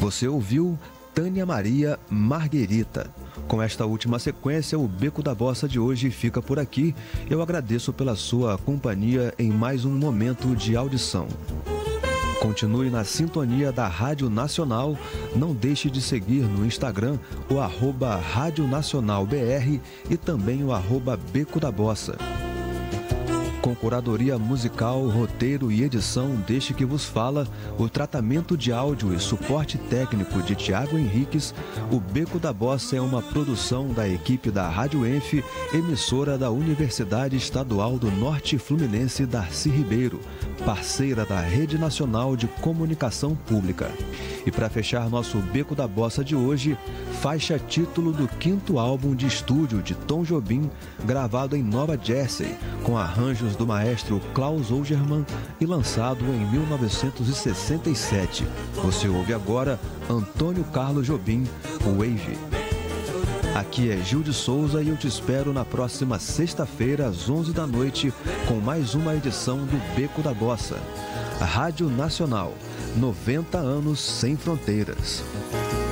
Você ouviu Tânia Maria Marguerita. Com esta última sequência, o Beco da Bossa de hoje fica por aqui. Eu agradeço pela sua companhia em mais um momento de audição. Continue na sintonia da Rádio Nacional. Não deixe de seguir no Instagram o @Rádio Nacional BR e também o @Beco da Bossa. Com curadoria musical, roteiro e edição deste que vos fala, o tratamento de áudio e suporte técnico de Tiago Henriques, o Beco da Bossa é uma produção da equipe da Rádio Enf, emissora da Universidade Estadual do Norte Fluminense Darcy Ribeiro, parceira da Rede Nacional de Comunicação Pública. E para fechar nosso Beco da Bossa de hoje, faixa título do 5º álbum de estúdio de Tom Jobim, gravado em Nova Jersey, com arranjos do maestro Klaus Ogerman e lançado em 1967. Você ouve agora Antônio Carlos Jobim, Wave. Aqui é Gil de Souza e eu te espero na próxima sexta-feira às 11 da noite com mais uma edição do Beco da Bossa. A Rádio Nacional, 90 anos sem fronteiras.